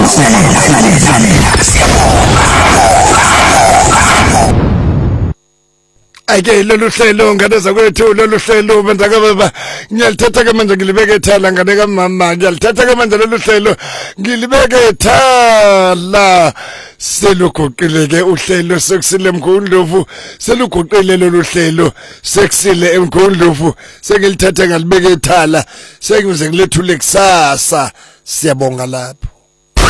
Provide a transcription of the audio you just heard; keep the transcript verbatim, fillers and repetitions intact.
Ake lolu hlelo ngane zakwethu lolu hlelo benza ka baba ngiyalithatha ke manje ngilibeke ethala ngane ka mama ngiyalithatha ke manje lolu hlelo ngilibeke ethala seluguqileke uhlelo sekusile emkhundlovu seluguqile lolu hlelo sekusile emkhundlovu sengilithatha ngalibeke ethala sekuze ngilethule kusasa siyabonga lapho.